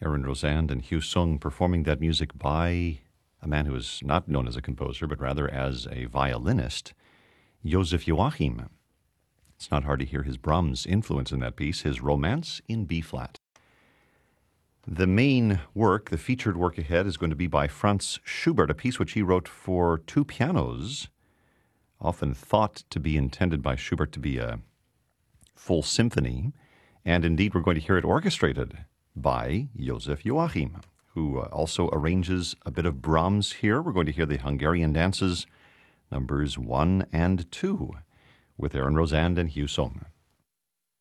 Aaron Rosand and Hugh Sung performing that music by a man who is not known as a composer, but rather as a violinist, Joseph Joachim. It's not hard to hear his Brahms influence in that piece, his Romance in B-flat. The main work, the featured work ahead, is going to be by Franz Schubert, a piece which he wrote for two pianos, often thought to be intended by Schubert to be a full symphony. And indeed, we're going to hear it orchestrated by Joseph Joachim, who also arranges a bit of Brahms here. We're going to hear the Hungarian dances, numbers 1 and 2, with Aaron Rosand and Hugh Sung.